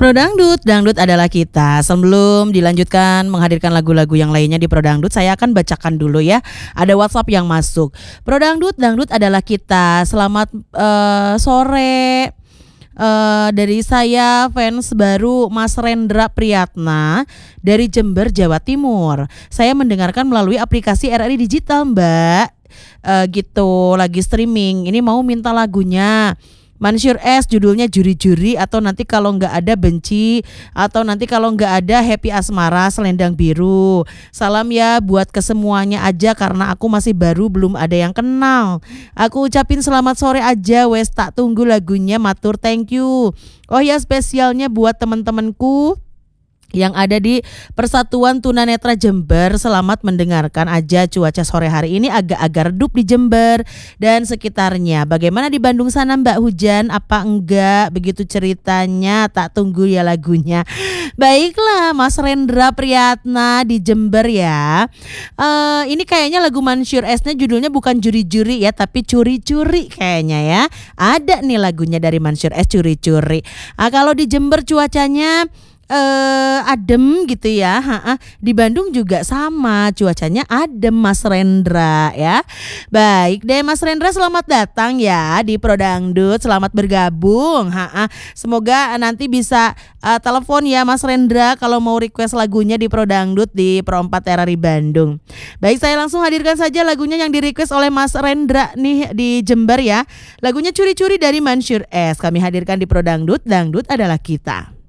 Pro Dangdut, Dangdut adalah kita. Sebelum dilanjutkan menghadirkan lagu-lagu yang lainnya di Pro Dangdut, saya akan bacakan dulu ya. Ada WhatsApp yang masuk. Pro Dangdut, Dangdut adalah kita. Selamat sore. Dari saya fans baru Mas Rendra Priyatna dari Jember, Jawa Timur. Saya mendengarkan melalui aplikasi RRI Digital, Mbak. Gitu, lagi streaming. Ini mau minta lagunya Mansyur S, judulnya Juri-Juri, atau nanti kalau nggak ada Benci, atau nanti kalau nggak ada Happy Asmara Selendang Biru. Salam ya buat kesemuanya aja karena aku masih baru, belum ada yang kenal. Aku ucapin selamat sore aja, wes tak tunggu lagunya, matur thank you. Oh ya, spesialnya buat teman-temanku yang ada di Persatuan Tunanetra Jember. Selamat mendengarkan aja. Cuaca sore hari ini agak-agak redup di Jember dan sekitarnya. Bagaimana di Bandung sana, Mbak? Hujan apa enggak? Begitu ceritanya, tak tunggu ya lagunya. Baiklah, Mas Rendra Priyatna di Jember ya. Ini kayaknya lagu Mansyur S-nya judulnya bukan Juri-Juri ya, tapi Curi-Curi kayaknya ya. Ada nih lagunya dari Mansyur S, Curi-Curi. Kalau di Jember cuacanya adem gitu ya. Di Bandung juga sama, cuacanya adem, Mas Rendra ya. Baik deh Mas Rendra, selamat datang ya di Pro Dangdut, selamat bergabung. Semoga nanti bisa telepon ya Mas Rendra kalau mau request lagunya di Pro Dangdut di Pro 4 RRI Bandung. Baik, saya langsung hadirkan saja lagunya yang di request oleh Mas Rendra nih di Jember ya. Lagunya Curi-Curi dari Mansyur S. Kami hadirkan di Pro Dangdut, Dangdut adalah kita.